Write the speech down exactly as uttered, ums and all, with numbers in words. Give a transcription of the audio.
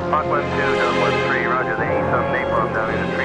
Hawk one two, Dub one three, roger, the E-sub napalm down in the